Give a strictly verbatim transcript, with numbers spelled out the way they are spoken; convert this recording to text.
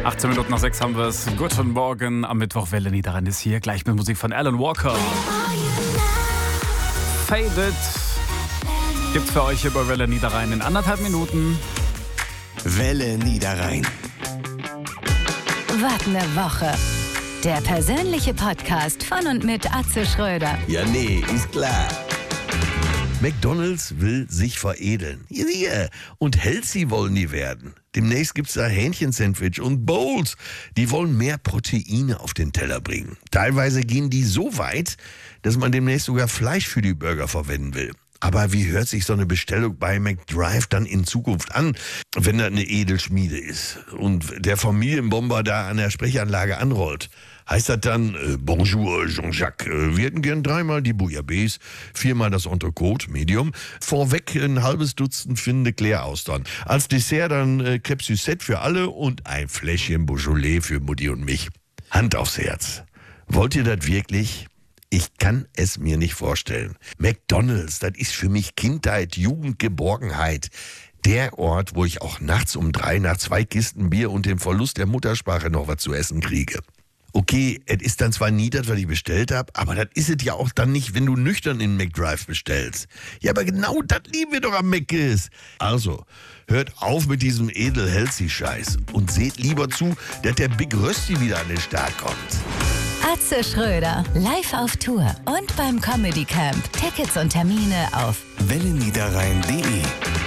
achtzehn Minuten nach sechs haben wir es. Guten Morgen. Am Mittwoch Welle Niederrhein ist hier. Gleich mit Musik von Alan Walker. Faded gibt's für euch über Welle Niederrhein in anderthalb Minuten. Welle Niederrhein. Was ne Woche. Der persönliche Podcast von und mit Atze Schröder. Ja, nee, ist klar. McDonald's will sich veredeln. Hier. Und healthy wollen die werden. Demnächst gibt's da Hähnchensandwich und Bowls. Die wollen mehr Proteine auf den Teller bringen. Teilweise gehen die so weit, dass man demnächst sogar Fleisch für die Burger verwenden will. Aber wie hört sich so eine Bestellung bei McDrive dann in Zukunft an, wenn da eine Edelschmiede ist und der Familienbomber da an der Sprechanlage anrollt? Heißt das dann, äh, Bonjour Jean-Jacques, äh, wir hätten gern dreimal die Bouillabaisse, viermal das Entrecote, Medium, vorweg ein halbes Dutzend Finde Claire-Austern. Als Dessert dann äh, Crêpe Suzette für alle und ein Fläschchen Beaujolais für Mutti und mich. Hand aufs Herz. Wollt ihr das wirklich? Ich kann es mir nicht vorstellen. McDonald's, das ist für mich Kindheit, Jugend, Geborgenheit. Der Ort, wo ich auch nachts um drei nach zwei Kisten Bier und dem Verlust der Muttersprache noch was zu essen kriege. Okay, es ist dann zwar nie das, was ich bestellt habe, aber das ist es ja auch dann nicht, wenn du nüchtern in McDrive bestellst. Ja, aber genau das lieben wir doch am Mc's. Also, hört auf mit diesem edel-healthy-Scheiß und seht lieber zu, dass der Big Rösti wieder an den Start kommt. Atze Schröder, live auf Tour und beim Comedy Camp. Tickets und Termine auf welle niederrhein punkt de